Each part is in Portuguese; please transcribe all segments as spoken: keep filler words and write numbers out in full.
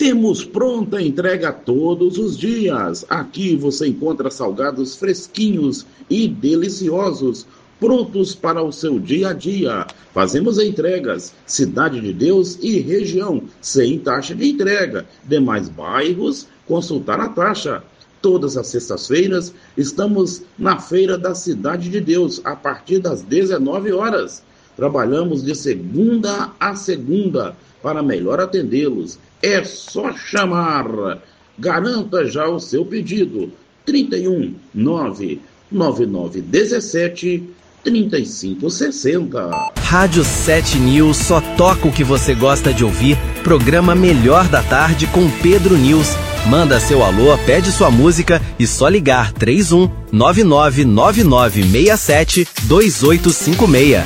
Temos pronta entrega todos os dias. Aqui você encontra salgados fresquinhos e deliciosos, prontos para o seu dia a dia. Fazemos entregas, Cidade de Deus e região, sem taxa de entrega. Demais bairros, consultar a taxa. Todas as sextas-feiras estamos na Feira da Cidade de Deus, a partir das dezenove horas. Trabalhamos de segunda a segunda para melhor atendê-los. É só chamar. Garanta já o seu pedido. trinta e um, nove nove nove um sete, trinta e cinco sessenta. Rádio sete News só toca o que você gosta de ouvir. Programa Melhor da Tarde com Pedro News. Manda seu alô, pede sua música e só ligar três um nove nove nove nove seis sete dois oito cinco seis.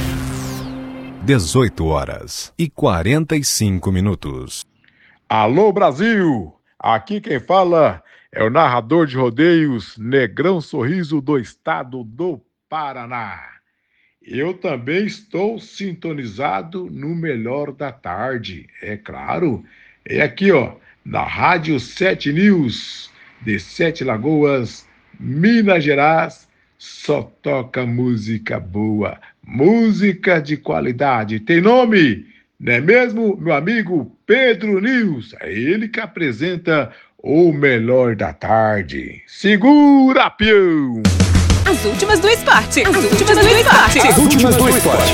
dezoito horas e quarenta e cinco minutos. Alô, Brasil! Aqui quem fala é o narrador de rodeios Negrão Sorriso do estado do Paraná. Eu também estou sintonizado no Melhor da Tarde, é claro. É aqui, ó, na Rádio sete News, de Sete Lagoas, Minas Gerais, só toca música boa, música de qualidade. Tem nome, não é mesmo, meu amigo Pedro News? É ele que apresenta o Melhor da Tarde. Segura, peão! As últimas do esporte. As últimas do esporte. As últimas do esporte.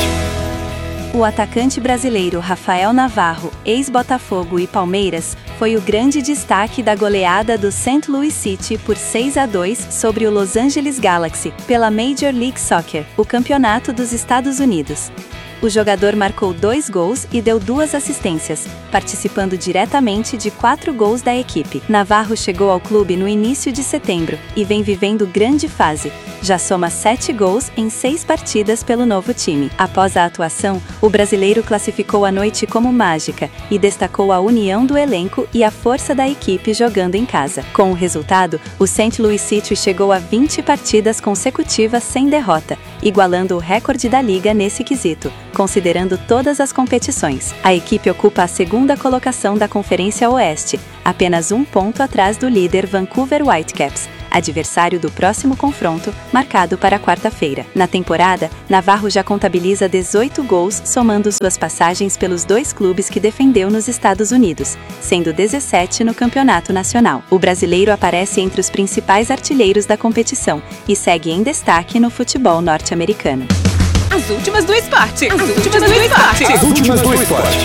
O atacante brasileiro Rafael Navarro, ex-Botafogo e Palmeiras, foi o grande destaque da goleada do Saint Louis City por seis a dois sobre o Los Angeles Galaxy, pela Major League Soccer, o campeonato dos Estados Unidos. O jogador marcou dois gols e deu duas assistências, participando diretamente de quatro gols da equipe. Navarro chegou ao clube no início de setembro e vem vivendo grande fase. Já soma sete gols em seis partidas pelo novo time. Após a atuação, o brasileiro classificou a noite como mágica e destacou a união do elenco e a força da equipe jogando em casa. Com o resultado, o Saint Louis City chegou a vinte partidas consecutivas sem derrota, igualando o recorde da liga nesse quesito, considerando todas as competições. A equipe ocupa a segunda colocação da Conferência Oeste, apenas um ponto atrás do líder Vancouver Whitecaps, adversário do próximo confronto, marcado para quarta-feira. Na temporada, Navarro já contabiliza dezoito gols, somando suas passagens pelos dois clubes que defendeu nos Estados Unidos, sendo dezessete no Campeonato Nacional. O brasileiro aparece entre os principais artilheiros da competição e segue em destaque no futebol norte-americano. As últimas do esporte. As últimas do esporte. As últimas do esporte.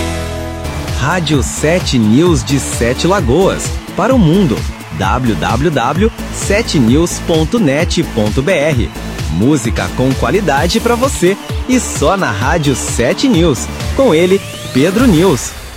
Rádio sete News de Sete Lagoas, para o mundo. w w w ponto sete news ponto net ponto b r. Música com qualidade para você e só na Rádio sete News. Com ele, Pedro News.